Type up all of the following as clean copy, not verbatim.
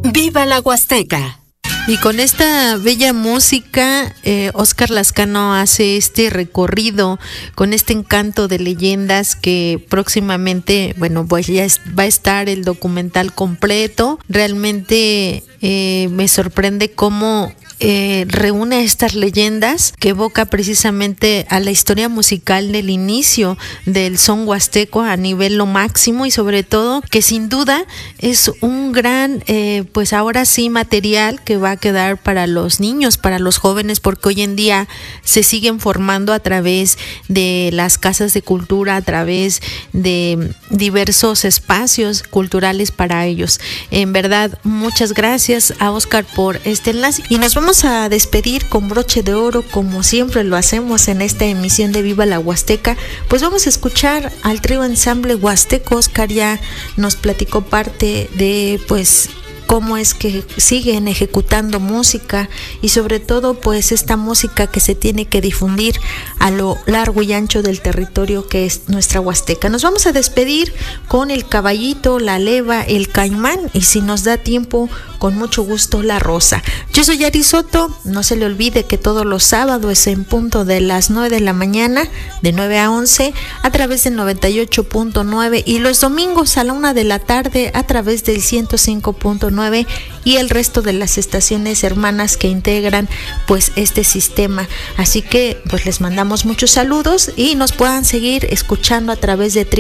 ¡Viva la Huasteca! Y con esta bella música, Óscar Lascano hace este recorrido con este encanto de leyendas que próximamente, bueno, pues ya va a estar el documental completo. Realmente me sorprende cómo reúne estas leyendas que evoca precisamente a la historia musical del inicio del son huasteco a nivel lo máximo, y sobre todo que sin duda es un gran pues ahora sí material que va a quedar para los niños, para los jóvenes, porque hoy en día se siguen formando a través de las casas de cultura, a través de diversos espacios culturales para ellos. En verdad, muchas gracias a Óscar por este enlace, y nos vamos a despedir con broche de oro como siempre lo hacemos en esta emisión de Viva la Huasteca. Pues vamos a escuchar al trío ensamble huasteco. Óscar ya nos platicó parte de pues cómo es que siguen ejecutando música, y sobre todo pues esta música que se tiene que difundir a lo largo y ancho del territorio que es nuestra Huasteca. Nos vamos a despedir con el caballito, la leva, el caimán, y si nos da tiempo, con mucho gusto, la rosa. Yo soy Ari Soto. No se le olvide que todos los sábados es en punto de las 9 de la mañana, de 9 a 11, a través del 98.9, y los domingos a la 1 de la tarde a través del 105.9 y el resto de las estaciones hermanas que integran pues este sistema. Así que pues les mandamos muchos saludos, y nos puedan seguir escuchando a través de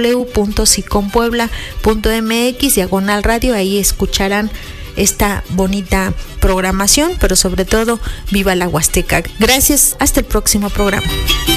www.siconpuebla.mx/radio. Ahí escucharán esta bonita programación, pero sobre todo, viva la Huasteca. Gracias, hasta el próximo programa.